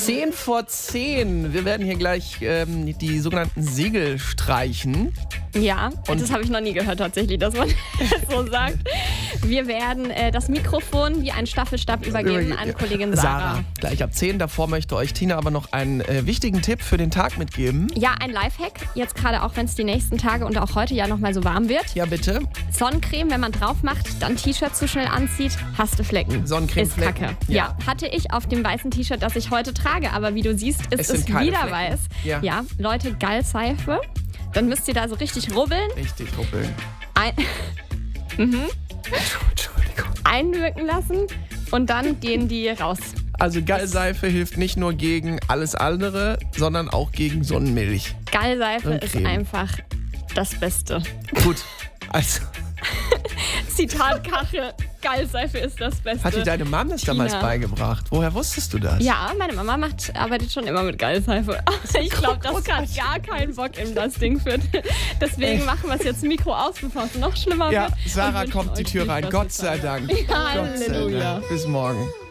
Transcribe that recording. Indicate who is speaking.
Speaker 1: 10:10. Wir werden hier gleich die sogenannten Segel streichen.
Speaker 2: Ja, und das habe ich noch nie gehört tatsächlich, dass man so sagt. Wir werden das Mikrofon wie einen Staffelstab übergeben an Kollegin Sarah.
Speaker 1: Gleich ab 10. Davor möchte euch Tina aber noch einen wichtigen Tipp für den Tag mitgeben.
Speaker 2: Ja, ein Lifehack. Jetzt gerade auch, wenn es die nächsten Tage und auch heute ja nochmal so warm wird.
Speaker 1: Ja, bitte.
Speaker 2: Sonnencreme, wenn man drauf macht, dann T-Shirt zu schnell anzieht, hast du Flecken.
Speaker 1: Sonnencremeflecken.
Speaker 2: Ist Kacke. Ja, hatte ich auf dem weißen T-Shirt, das ich heute trage. Aber wie du siehst, ist es wieder
Speaker 1: Flecken.
Speaker 2: weiß.
Speaker 1: Ja.
Speaker 2: Leute, Gallseife. Dann müsst ihr da so richtig rubbeln.
Speaker 1: Richtig rubbeln.
Speaker 2: Entschuldigung.
Speaker 1: Entschuldigung.
Speaker 2: Einwirken lassen und dann gehen die raus.
Speaker 1: Also Gallseife hilft nicht nur gegen alles andere, sondern auch gegen Sonnenmilch.
Speaker 2: Gallseife
Speaker 1: Und
Speaker 2: ist
Speaker 1: Creme.
Speaker 2: einfach das Beste.
Speaker 1: Gut, also
Speaker 2: Zitat Kache, Gallseife ist das Beste.
Speaker 1: hat dir deine Mom das damals
Speaker 2: Tina.
Speaker 1: beigebracht? Woher wusstest du das?
Speaker 2: Ja, meine Mama arbeitet schon immer mit Gallseife. Ich glaube, das hat gar keinen Bock in das Ding für. Deswegen machen wir es jetzt Mikro aus, bevor es noch schlimmer
Speaker 1: Ja,
Speaker 2: wird.
Speaker 1: Sarah
Speaker 2: Und
Speaker 1: kommt die
Speaker 2: wünschen
Speaker 1: Tür
Speaker 2: euch
Speaker 1: rein.
Speaker 2: viel
Speaker 1: Gott
Speaker 2: Spaß
Speaker 1: sei
Speaker 2: mit
Speaker 1: Dank.
Speaker 2: Sarah.
Speaker 1: Gott sei
Speaker 2: Halleluja.
Speaker 1: Dank. Bis morgen.